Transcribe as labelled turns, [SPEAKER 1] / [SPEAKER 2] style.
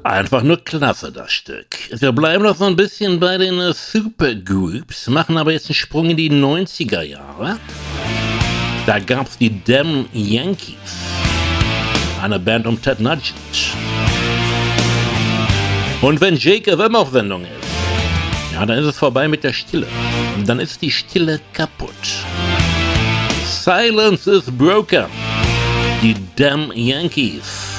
[SPEAKER 1] Einfach nur klasse, das Stück. Wir bleiben noch so ein bisschen bei den Supergroups, machen aber jetzt einen Sprung in die 90er Jahre. Da gab's die Damn Yankees, eine Band um Ted Nugent. Und wenn Jake FM auf Sendung ist, ja, dann ist es vorbei mit der Stille. Und dann ist die Stille kaputt. Silence is broken. Die Damn Yankees.